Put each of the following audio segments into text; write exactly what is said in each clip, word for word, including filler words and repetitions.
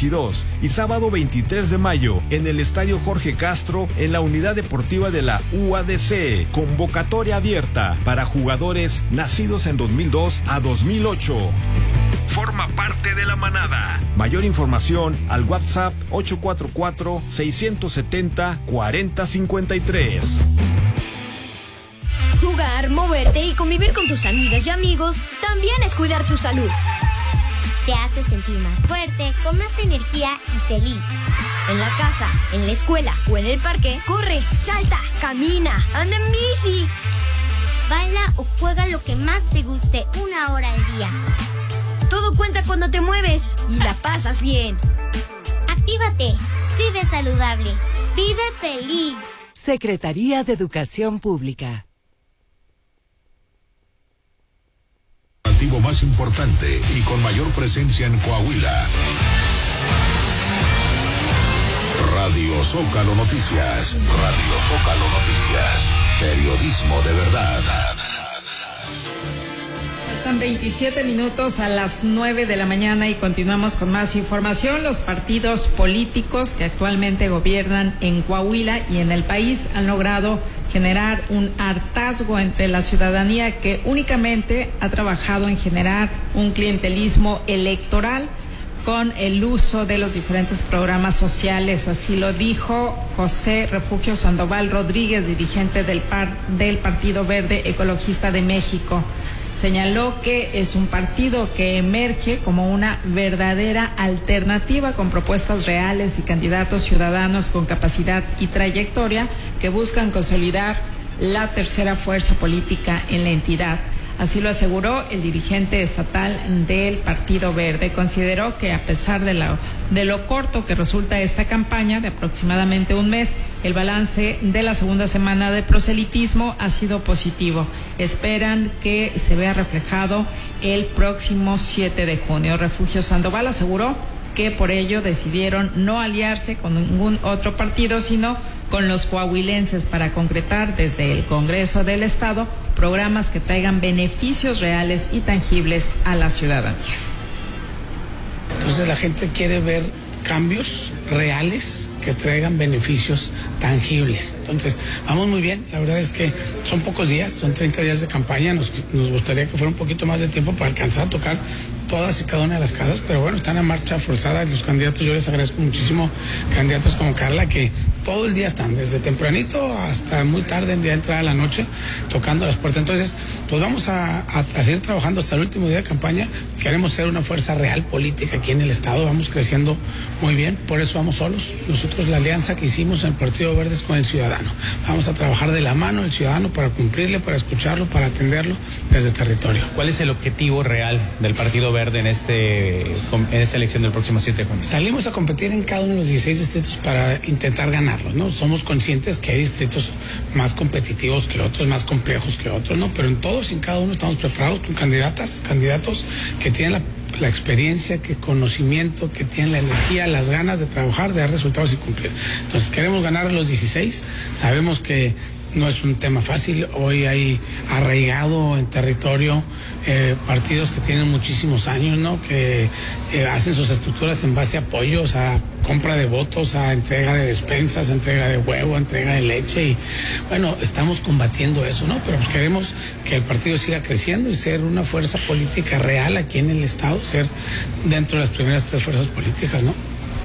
veintidós y sábado veintitrés de mayo en el Estadio Jorge Castro en la Unidad Deportiva de la U A D C. Convocatoria abierta para jugadores nacidos en dos mil dos a dos mil ocho. Forma parte de la manada. Mayor información al WhatsApp ocho cuatro cuatro, seis siete cero, cuatro cero cinco tres. Jugar, moverte y convivir con tus amigas y amigos también es cuidar tu salud. Te hace sentir más fuerte, con más energía y feliz. En la casa, en la escuela o en el parque, corre, salta, camina, anda en bici. Baila o juega lo que más te guste una hora al día. Todo cuenta cuando te mueves y la pasas bien. Actívate, vive saludable, vive feliz. Secretaría de Educación Pública. Informativo más importante y con mayor presencia en Coahuila. Radio Zócalo Noticias. Radio Zócalo Noticias. Periodismo de verdad. Están veintisiete minutos a las nueve de la mañana y continuamos con más información. Los partidos políticos que actualmente gobiernan en Coahuila y en el país han logrado generar un hartazgo entre la ciudadanía que únicamente ha trabajado en generar un clientelismo electoral con el uso de los diferentes programas sociales. Así lo dijo José Refugio Sandoval Rodríguez, dirigente del, par, del Partido Verde Ecologista de México. Señaló que es un partido que emerge como una verdadera alternativa con propuestas reales y candidatos ciudadanos con capacidad y trayectoria que buscan consolidar la tercera fuerza política en la entidad. Así lo aseguró el dirigente estatal del Partido Verde. Consideró que a pesar de, la, de lo corto que resulta esta campaña, de aproximadamente un mes, el balance de la segunda semana de proselitismo ha sido positivo. Esperan que se vea reflejado el próximo siete de junio. Refugio Sandoval aseguró que por ello decidieron no aliarse con ningún otro partido, sino con los coahuilenses para concretar desde el Congreso del Estado programas que traigan beneficios reales y tangibles a la ciudadanía. Entonces la gente quiere ver cambios reales que traigan beneficios tangibles. Entonces, vamos muy bien. La verdad es que son pocos días, son treinta días de campaña. Nos, nos gustaría que fuera un poquito más de tiempo para alcanzar a tocar todas y cada una de las casas, pero bueno, están a marcha forzada los candidatos. Yo les agradezco muchísimo candidatos como Carla, que todo el día están, desde tempranito hasta muy tarde, en día de entrada a la noche, tocando las puertas. Entonces, pues vamos a, a, a seguir trabajando hasta el último día de campaña. Queremos ser una fuerza real política aquí en el Estado, vamos creciendo muy bien, por eso vamos solos. Nosotros la alianza que hicimos en el Partido Verde es con el ciudadano. Vamos a trabajar de la mano del ciudadano para cumplirle, para escucharlo, para atenderlo desde el territorio. ¿Cuál es el objetivo real del Partido Verde en este en esta elección del próximo siete de junio? Salimos a competir en cada uno de los dieciséis distritos para intentar ganarlos, ¿no? Somos conscientes que hay distritos más competitivos que otros, más complejos que otros, ¿no? Pero en todos y en cada uno estamos preparados con candidatas, candidatos que tienen la la experiencia, que conocimiento, que tienen la energía, las ganas de trabajar, de dar resultados y cumplir. Entonces queremos ganar a los dieciséis, sabemos que no es un tema fácil, hoy hay arraigado en territorio eh, partidos que tienen muchísimos años, ¿no? Que eh, hacen sus estructuras en base a apoyos, a compra de votos, a entrega de despensas, a entrega de huevo, a entrega de leche y bueno, estamos combatiendo eso, ¿no? Pero pues queremos que el partido siga creciendo y ser una fuerza política real aquí en el Estado, ser dentro de las primeras tres fuerzas políticas, ¿no?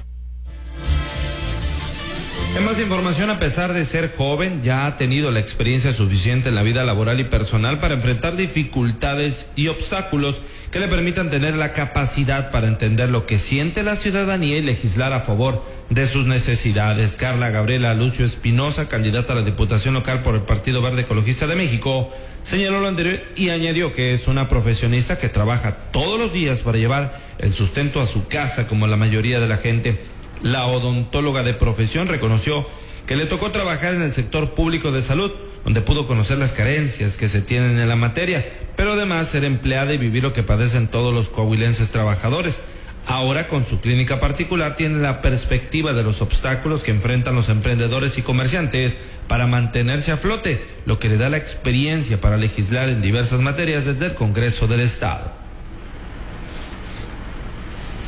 En más información, a pesar de ser joven, ya ha tenido la experiencia suficiente en la vida laboral y personal para enfrentar dificultades y obstáculos que le permitan tener la capacidad para entender lo que siente la ciudadanía y legislar a favor de sus necesidades. Carla Gabriela Lucio Espinosa, candidata a la Diputación Local por el Partido Verde Ecologista de México, señaló lo anterior y añadió que es una profesionista que trabaja todos los días para llevar el sustento a su casa como la mayoría de la gente. La odontóloga de profesión reconoció que le tocó trabajar en el sector público de salud, donde pudo conocer las carencias que se tienen en la materia, pero además ser empleada y vivir lo que padecen todos los coahuilenses trabajadores. Ahora, con su clínica particular, tiene la perspectiva de los obstáculos que enfrentan los emprendedores y comerciantes para mantenerse a flote, lo que le da la experiencia para legislar en diversas materias desde el Congreso del Estado.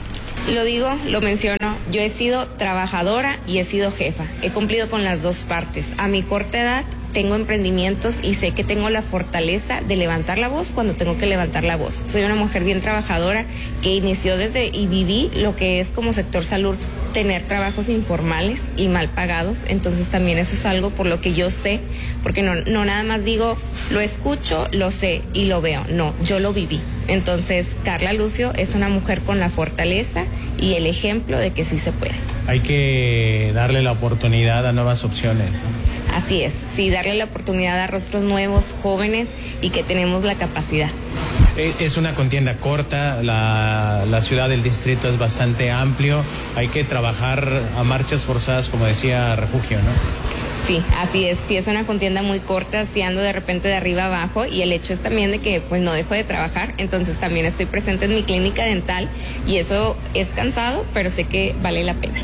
Lo digo, lo menciono, yo he sido trabajadora y he sido jefa. He cumplido con las dos partes. A mi corta edad tengo emprendimientos y sé que tengo la fortaleza de levantar la voz cuando tengo que levantar la voz. Soy una mujer bien trabajadora que inició desde y viví lo que es como sector salud, tener trabajos informales y mal pagados. Entonces también eso es algo por lo que yo sé, porque no, no nada más digo, lo escucho, lo sé y lo veo. No, yo lo viví. Entonces Carla Lucio es una mujer con la fortaleza y el ejemplo de que sí se puede. Hay que darle la oportunidad a nuevas opciones, ¿no? Así es, sí, darle la oportunidad a rostros nuevos, jóvenes y que tenemos la capacidad. Es una contienda corta, la, la ciudad del distrito es bastante amplio, hay que trabajar a marchas forzadas, como decía Refugio, ¿no? Sí, así es, sí es una contienda muy corta, sí ando de repente de arriba abajo y el hecho es también de que pues no dejo de trabajar, entonces también estoy presente en mi clínica dental y eso es cansado, pero sé que vale la pena.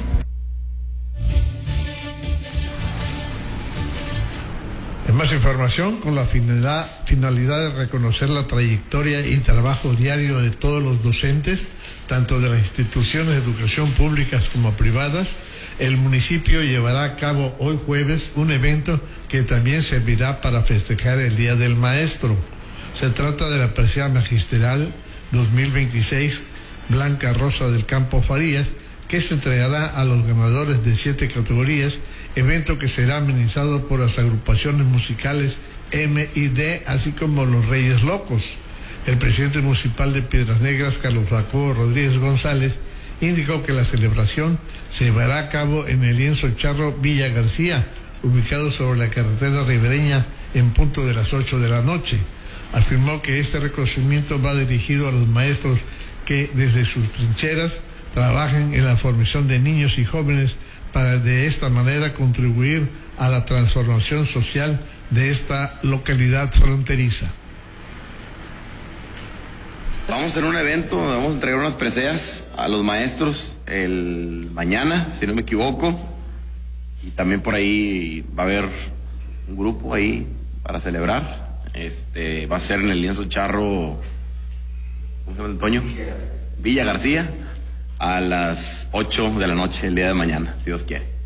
En más información, con la finalidad, finalidad de reconocer la trayectoria y trabajo diario de todos los docentes, tanto de las instituciones de educación públicas como privadas, el municipio llevará a cabo hoy jueves un evento que también servirá para festejar el Día del Maestro. Se trata de la Presea Magisterial dos mil veintiséis Blanca Rosa del Campo Farías, que se entregará a los ganadores de siete categorías, evento que será amenizado por las agrupaciones musicales M y D, así como los Reyes Locos. El presidente municipal de Piedras Negras, Carlos Jacobo Rodríguez González, indicó que la celebración se llevará a cabo en el lienzo charro Villa García, ubicado sobre la carretera ribereña en punto de las ocho de la noche. Afirmó que este reconocimiento va dirigido a los maestros que desde sus trincheras trabajan en la formación de niños y jóvenes para de esta manera contribuir a la transformación social de esta localidad fronteriza. Vamos a hacer un evento, vamos a entregar unas preseas a los maestros el mañana, si no me equivoco, y también por ahí va a haber un grupo ahí para celebrar. Este va a ser en el lienzo charro, ¿cómo se llama, Antonio? Villa García, a las ocho de la noche el día de mañana, si Dios quiere.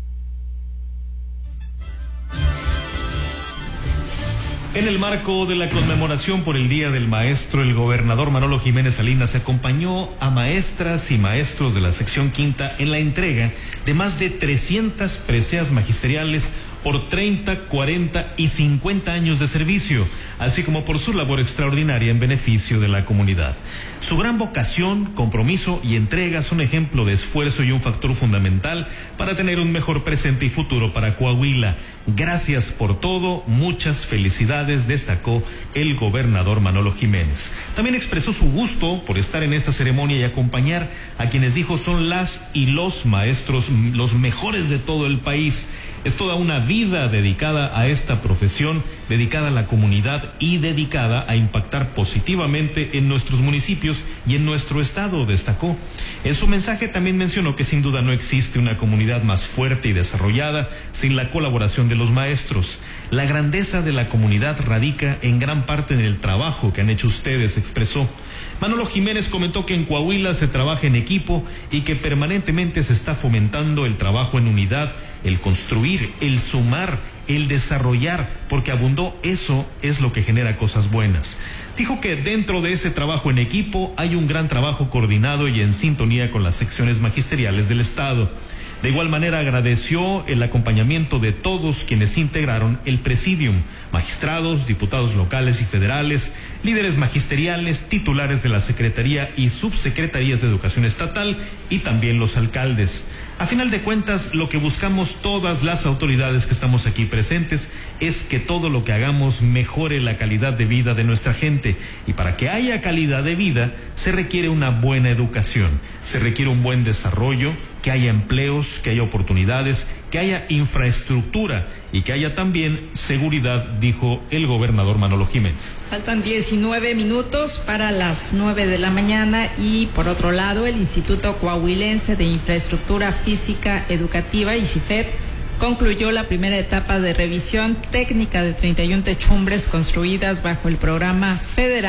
En el marco de la conmemoración por el Día del Maestro, el gobernador Manolo Jiménez Salinas acompañó a maestras y maestros de la sección quinta en la entrega de más de trescientas preseas magisteriales por treinta, cuarenta y cincuenta años de servicio, así como por su labor extraordinaria en beneficio de la comunidad. Su gran vocación, compromiso y entrega son ejemplo de esfuerzo y un factor fundamental para tener un mejor presente y futuro para Coahuila. Gracias por todo, muchas felicidades, destacó el gobernador Manolo Jiménez. También expresó su gusto por estar en esta ceremonia y acompañar a quienes dijo son las y los maestros los mejores de todo el país. Es toda una vida dedicada a esta profesión, dedicada a la comunidad y dedicada a impactar positivamente en nuestros municipios y en nuestro estado, destacó. En su mensaje también mencionó que sin duda no existe una comunidad más fuerte y desarrollada sin la colaboración de los maestros. La grandeza de la comunidad radica en gran parte en el trabajo que han hecho ustedes, expresó. Manolo Jiménez comentó que en Coahuila se trabaja en equipo y que permanentemente se está fomentando el trabajo en unidad, el construir, el sumar, el desarrollar, porque abundó, eso es lo que genera cosas buenas. Dijo que dentro de ese trabajo en equipo hay un gran trabajo coordinado y en sintonía con las secciones magisteriales del Estado. De igual manera agradeció el acompañamiento de todos quienes integraron el Presidium, magistrados, diputados locales y federales, líderes magisteriales, titulares de la Secretaría y subsecretarías de Educación Estatal y también los alcaldes. A final de cuentas, lo que buscamos todas las autoridades que estamos aquí presentes es que todo lo que hagamos mejore la calidad de vida de nuestra gente, y para que haya calidad de vida se requiere una buena educación, se requiere un buen desarrollo, que haya empleos, que haya oportunidades, que haya infraestructura y que haya también seguridad, dijo el gobernador Manolo Jiménez. Faltan diecinueve minutos para las nueve de la mañana y por otro lado el Instituto Coahuilense de Infraestructura Física Educativa, ICIFED, concluyó la primera etapa de revisión técnica de treinta y una techumbres construidas bajo el programa federal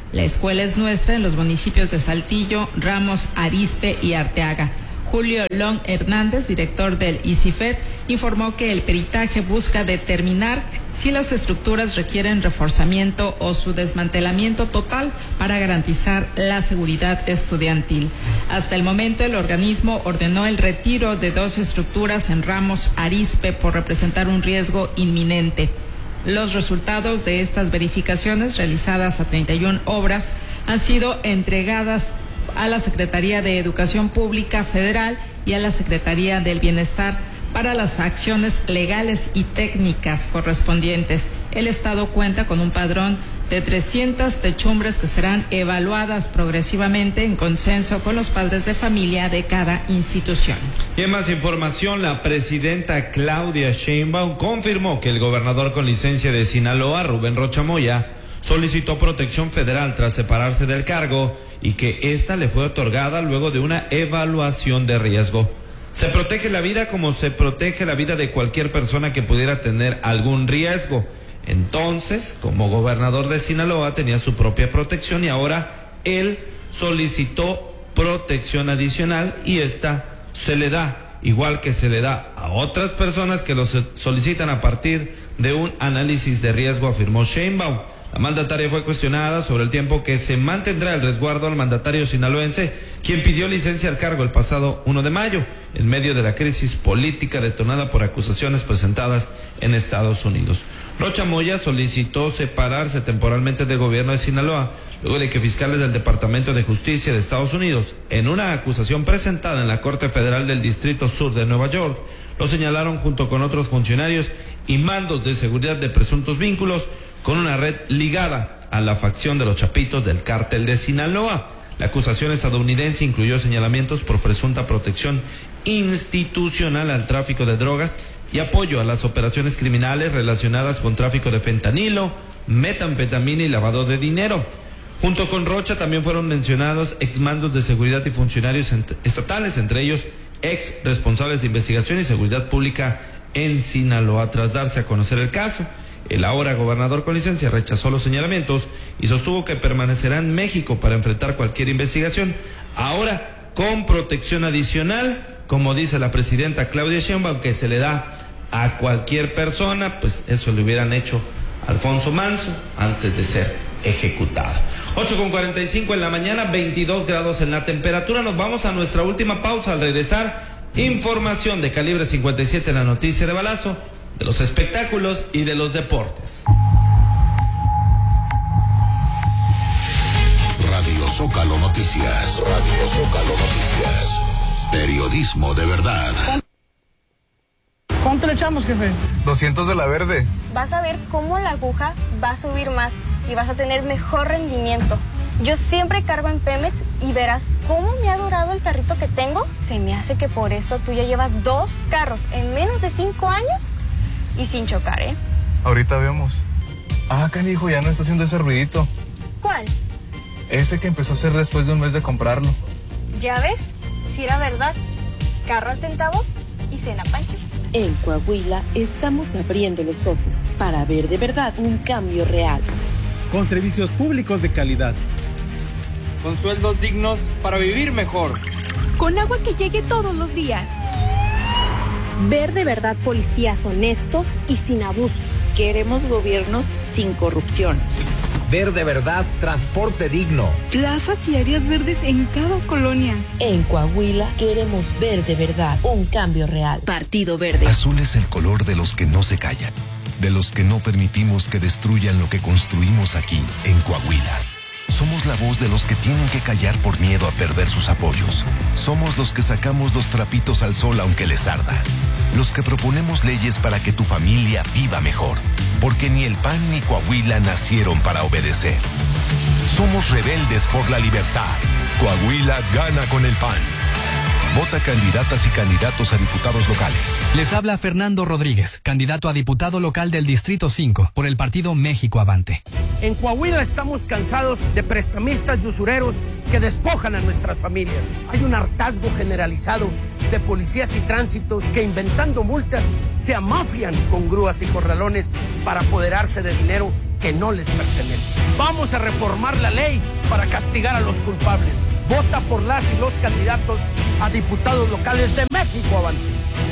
La escuela es nuestra en los municipios de Saltillo, Ramos, Arizpe y Arteaga. Julio Long Hernández, director del I C I F E D, informó que el peritaje busca determinar si las estructuras requieren reforzamiento o su desmantelamiento total para garantizar la seguridad estudiantil. Hasta el momento, el organismo ordenó el retiro de dos estructuras en Ramos, Arizpe por representar un riesgo inminente. Los resultados de estas verificaciones realizadas a treinta y una obras han sido entregadas a la Secretaría de Educación Pública Federal y a la Secretaría del Bienestar para las acciones legales y técnicas correspondientes. El Estado cuenta con un padrón de trescientas techumbres que serán evaluadas progresivamente en consenso con los padres de familia de cada institución. Y en más información, la presidenta Claudia Sheinbaum confirmó que el gobernador con licencia de Sinaloa, Rubén Rocha Moya, solicitó protección federal tras separarse del cargo y que esta le fue otorgada luego de una evaluación de riesgo. Se protege la vida como se protege la vida de cualquier persona que pudiera tener algún riesgo. Entonces, como gobernador de Sinaloa tenía su propia protección y ahora él solicitó protección adicional y esta se le da, igual que se le da a otras personas que lo solicitan a partir de un análisis de riesgo, afirmó Sheinbaum. La mandataria fue cuestionada sobre el tiempo que se mantendrá el resguardo al mandatario sinaloense, quien pidió licencia al cargo el pasado primero de mayo, en medio de la crisis política detonada por acusaciones presentadas en Estados Unidos. Rocha Moya solicitó separarse temporalmente del gobierno de Sinaloa, luego de que fiscales del Departamento de Justicia de Estados Unidos, en una acusación presentada en la Corte Federal del Distrito Sur de Nueva York, lo señalaron junto con otros funcionarios y mandos de seguridad de presuntos vínculos con una red ligada a la facción de los Chapitos del Cártel de Sinaloa. La acusación estadounidense incluyó señalamientos por presunta protección institucional al tráfico de drogas y apoyo a las operaciones criminales relacionadas con tráfico de fentanilo, metanfetamina y lavado de dinero. Junto con Rocha también fueron mencionados exmandos de seguridad y funcionarios estatales, entre ellos ex responsables de investigación y seguridad pública en Sinaloa. Tras darse a conocer el caso, el ahora gobernador con licencia rechazó los señalamientos y sostuvo que permanecerá en México para enfrentar cualquier investigación, ahora con protección adicional, como dice la presidenta Claudia Sheinbaum, que se le da a cualquier persona. Pues eso le hubieran hecho a Alfonso Manso antes de ser ejecutado. ocho con cuarenta y cinco en la mañana, veintidós grados en la temperatura. Nos vamos a nuestra última pausa. Al regresar, información de calibre cincuenta y siete en la noticia de balazo, de los espectáculos y de los deportes. Radio Zócalo Noticias. Radio Zócalo Noticias. Periodismo de verdad. ¿Cuánto le echamos, jefe? doscientos de la verde. Vas a ver cómo la aguja va a subir más y vas a tener mejor rendimiento. Yo siempre cargo en Pemex y verás cómo me ha durado el carrito que tengo. Se me hace que por eso tú ya llevas dos carros en menos de cinco años y sin chocar, ¿eh? Ahorita vemos. Ah, canijo, ya no está haciendo ese ruidito. ¿Cuál? Ese que empezó a hacer después de un mes de comprarlo. ¿Ya ves? Si era verdad. Carro al centavo y cena Pancho. En Coahuila estamos abriendo los ojos para ver de verdad un cambio real. Con servicios públicos de calidad. Con sueldos dignos para vivir mejor. Con agua que llegue todos los días. Ver de verdad policías honestos y sin abusos. Queremos gobiernos sin corrupción. Ver de verdad transporte digno. Plazas y áreas verdes en cada colonia. En Coahuila queremos ver de verdad un cambio real. Partido Verde. Azul es el color de los que no se callan, de los que no permitimos que destruyan lo que construimos aquí, en Coahuila. Somos la voz de los que tienen que callar por miedo a perder sus apoyos. Somos los que sacamos los trapitos al sol aunque les arda. Los que proponemos leyes para que tu familia viva mejor. Porque ni el P A N ni Coahuila nacieron para obedecer. Somos rebeldes por la libertad. Coahuila gana con el P A N. Vota candidatas y candidatos a diputados locales. Les habla Fernando Rodríguez, candidato a diputado local del Distrito cinco, por el partido México Avante. En Coahuila estamos cansados de prestamistas y usureros que despojan a nuestras familias. Hay un hartazgo generalizado de policías y tránsitos que, inventando multas, se amafian con grúas y corralones para apoderarse de dinero que no les pertenece. Vamos a reformar la ley para castigar a los culpables. Vota por las y los candidatos a diputados locales de México Avante.